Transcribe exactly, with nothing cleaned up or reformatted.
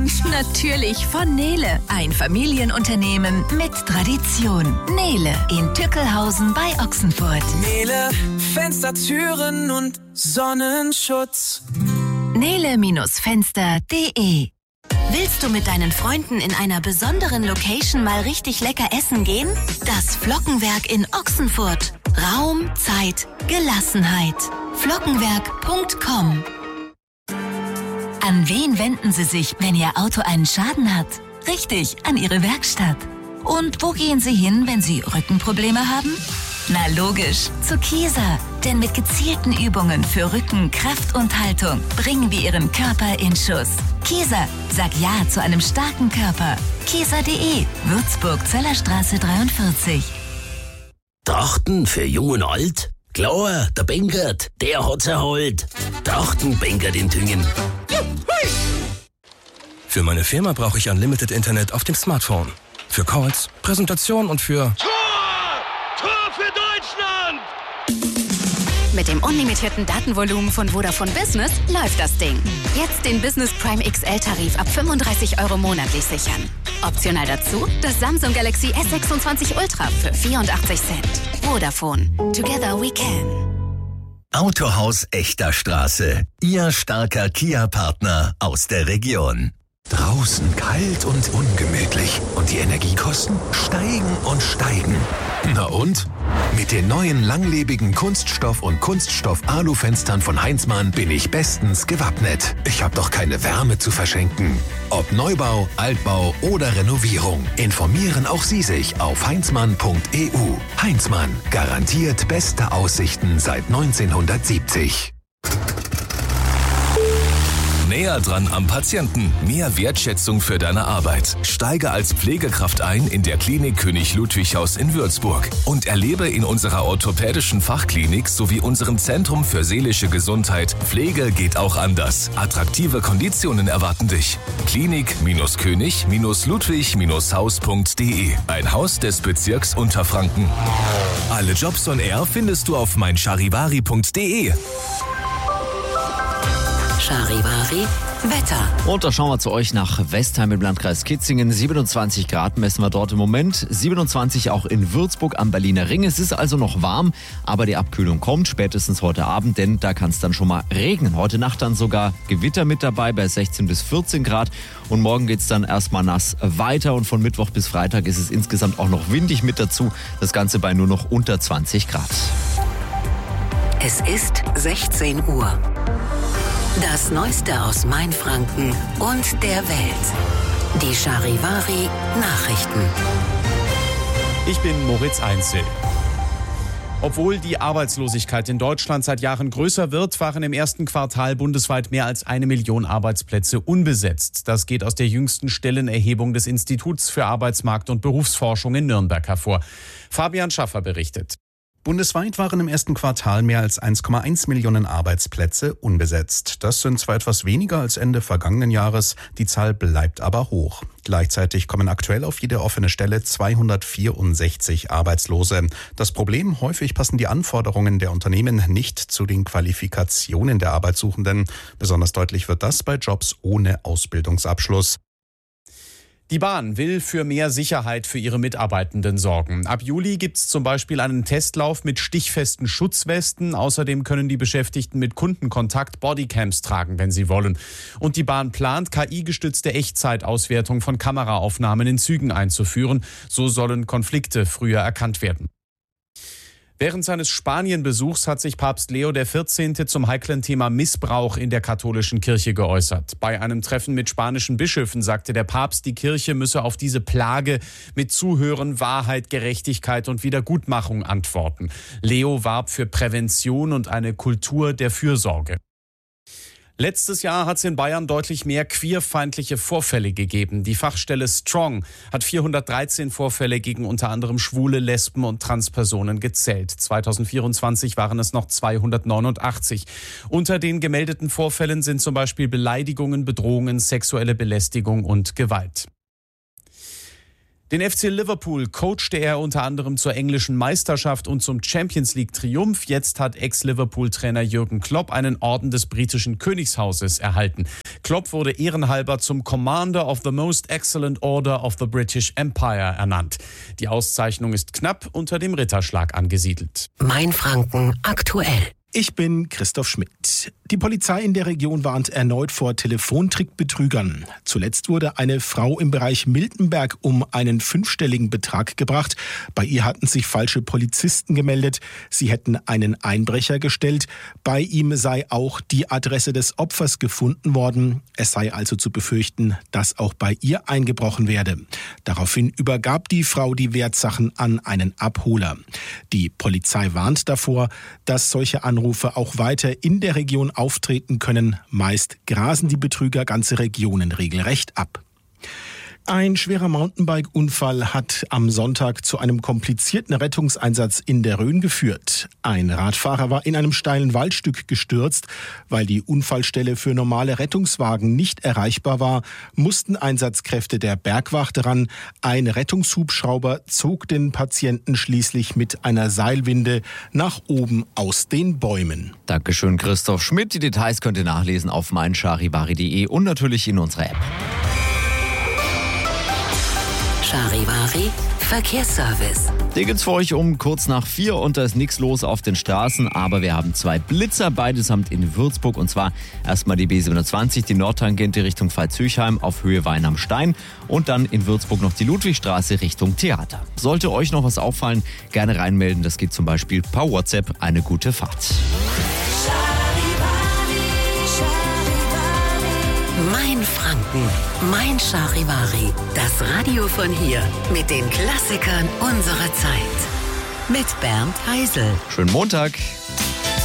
Natürlich von Nele. Ein Familienunternehmen mit Tradition. Nele in Tückelhausen bei Ochsenfurt. Nele, Fenster, Türen und Sonnenschutz. Nele-Fenster punkt de. Willst du mit deinen Freunden in einer besonderen Location mal richtig lecker essen gehen? Das Flockenwerk in Ochsenfurt. Raum, Zeit, Gelassenheit. Flockenwerk punkt com. An wen wenden Sie sich, wenn Ihr Auto einen Schaden hat? Richtig, an Ihre Werkstatt. Und wo gehen Sie hin, wenn Sie Rückenprobleme haben? Na logisch, zu Kieser. Denn mit gezielten Übungen für Rücken, Kraft und Haltung bringen wir Ihren Körper in Schuss. Kieser, sag Ja zu einem starken Körper. Kieser punkt de, Würzburg, Zellerstraße dreiundvierzig. Trachten für Jung und Alt? Klar, der Bengert, der hat's erholt. Trachten Bengert in Tüngen. Für meine Firma brauche ich Unlimited Internet auf dem Smartphone. Für Calls, Präsentation und für... Tor! Tor für Deutschland! Mit dem unlimitierten Datenvolumen von Vodafone Business läuft das Ding. Jetzt den Business Prime X L-Tarif ab fünfunddreißig Euro monatlich sichern. Optional dazu das Samsung Galaxy S sechsundzwanzig Ultra für vierundachtzig Cent. Vodafone. Together we can. Autohaus Echter Straße. Ihr starker Kia-Partner aus der Region. Draußen kalt und ungemütlich. Und die Energiekosten steigen und steigen. Na und? Mit den neuen langlebigen Kunststoff- und Kunststoff-Alu-Fenstern von Heinzmann bin ich bestens gewappnet. Ich habe doch keine Wärme zu verschenken. Ob Neubau, Altbau oder Renovierung, informieren auch Sie sich auf heinzmann punkt e u. Heinzmann, garantiert beste Aussichten seit neunzehnhundertsiebzig. Näher dran am Patienten. Mehr Wertschätzung für deine Arbeit. Steige als Pflegekraft ein in der Klinik König Ludwig Haus in Würzburg und erlebe in unserer orthopädischen Fachklinik sowie unserem Zentrum für seelische Gesundheit Pflege geht auch anders. Attraktive Konditionen erwarten dich. Klinik-König-Ludwig-Haus punkt de. Ein Haus des Bezirks Unterfranken. Alle Jobs on Air findest du auf meincharivari punkt de. Charivari Wetter. Und da schauen wir zu euch nach Westheim im Landkreis Kitzingen. siebenundzwanzig Grad messen wir dort im Moment. siebenundzwanzig auch in Würzburg am Berliner Ring. Es ist also noch warm, aber die Abkühlung kommt spätestens heute Abend, denn da kann es dann schon mal regnen. Heute Nacht dann sogar Gewitter mit dabei bei sechzehn bis vierzehn Grad. Und morgen geht es dann erstmal nass weiter. Und von Mittwoch bis Freitag ist es insgesamt auch noch windig mit dazu. Das Ganze bei nur noch unter zwanzig Grad. Es ist sechzehn Uhr. Das Neueste aus Mainfranken und der Welt. Die Charivari Nachrichten. Ich bin Moritz Einzel. Obwohl die Arbeitslosigkeit in Deutschland seit Jahren größer wird, waren im ersten Quartal bundesweit mehr als eine Million Arbeitsplätze unbesetzt. Das geht aus der jüngsten Stellenerhebung des Instituts für Arbeitsmarkt- und Berufsforschung in Nürnberg hervor. Fabian Schaffer berichtet. Bundesweit waren im ersten Quartal mehr als eins Komma eins Millionen Arbeitsplätze unbesetzt. Das sind zwar etwas weniger als Ende vergangenen Jahres, die Zahl bleibt aber hoch. Gleichzeitig kommen aktuell auf jede offene Stelle zweihundertvierundsechzig Arbeitslose. Das Problem: häufig passen die Anforderungen der Unternehmen nicht zu den Qualifikationen der Arbeitssuchenden. Besonders deutlich wird das bei Jobs ohne Ausbildungsabschluss. Die Bahn will für mehr Sicherheit für ihre Mitarbeitenden sorgen. Ab Juli gibt es zum Beispiel einen Testlauf mit stichfesten Schutzwesten. Außerdem können die Beschäftigten mit Kundenkontakt Bodycams tragen, wenn sie wollen. Und die Bahn plant, K I-gestützte Echtzeitauswertung von Kameraaufnahmen in Zügen einzuführen. So sollen Konflikte früher erkannt werden. Während seines Spanienbesuchs hat sich Papst Leo der vierzehnte zum heiklen Thema Missbrauch in der katholischen Kirche geäußert. Bei einem Treffen mit spanischen Bischöfen sagte der Papst, die Kirche müsse auf diese Plage mit Zuhören, Wahrheit, Gerechtigkeit und Wiedergutmachung antworten. Leo warb für Prävention und eine Kultur der Fürsorge. Letztes Jahr hat es in Bayern deutlich mehr queerfeindliche Vorfälle gegeben. Die Fachstelle Strong hat vierhundertdreizehn Vorfälle gegen unter anderem Schwule, Lesben und Transpersonen gezählt. zweitausendvierundzwanzig waren es noch zweihundertneunundachtzig. Unter den gemeldeten Vorfällen sind zum Beispiel Beleidigungen, Bedrohungen, sexuelle Belästigung und Gewalt. Den F C Liverpool coachte er unter anderem zur englischen Meisterschaft und zum Champions-League-Triumph. Jetzt hat Ex-Liverpool-Trainer Jürgen Klopp einen Orden des britischen Königshauses erhalten. Klopp wurde ehrenhalber zum Commander of the Most Excellent Order of the British Empire ernannt. Die Auszeichnung ist knapp unter dem Ritterschlag angesiedelt. Mainfranken aktuell. Ich bin Christoph Schmidt. Die Polizei in der Region warnt erneut vor Telefontrickbetrügern. Zuletzt wurde eine Frau im Bereich Miltenberg um einen fünfstelligen Betrag gebracht. Bei ihr hatten sich falsche Polizisten gemeldet. Sie hätten einen Einbrecher gestellt. Bei ihm sei auch die Adresse des Opfers gefunden worden. Es sei also zu befürchten, dass auch bei ihr eingebrochen werde. Daraufhin übergab die Frau die Wertsachen an einen Abholer. Die Polizei warnt davor, dass solche Anrufe auch weiter in der Region auftreten können. Meist grasen die Betrüger ganze Regionen regelrecht ab. Ein schwerer Mountainbike-Unfall hat am Sonntag zu einem komplizierten Rettungseinsatz in der Rhön geführt. Ein Radfahrer war in einem steilen Waldstück gestürzt. Weil die Unfallstelle für normale Rettungswagen nicht erreichbar war, mussten Einsatzkräfte der Bergwacht ran. Ein Rettungshubschrauber zog den Patienten schließlich mit einer Seilwinde nach oben aus den Bäumen. Dankeschön, Christoph Schmidt. Die Details könnt ihr nachlesen auf meincharivari punkt de und natürlich in unserer App. Charivari Verkehrsservice. Hier geht's für euch um kurz nach vier und da ist nichts los auf den Straßen, aber wir haben zwei Blitzer, beidesamt in Würzburg und zwar erstmal die B siebenundzwanzig, die Nordtangente Richtung Pfalz-Höchheim auf Höhe Wein am Stein und dann in Würzburg noch die Ludwigstraße Richtung Theater. Sollte euch noch was auffallen, gerne reinmelden, das geht zum Beispiel per WhatsApp. Eine gute Fahrt. Mainfranken, Mein Charivari, das Radio von hier mit den Klassikern unserer Zeit. Mit Bernd Heisel. Schönen Montag.